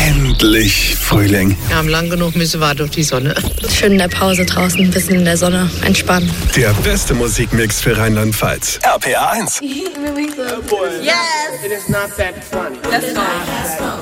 Endlich Frühling. Wir haben lang genug müssen wir durch die Sonne. Schön in der Pause draußen, ein bisschen in der Sonne, entspannen. Der beste Musikmix für Rheinland-Pfalz. RPA 1. Yes! It is not that funny. That's fine.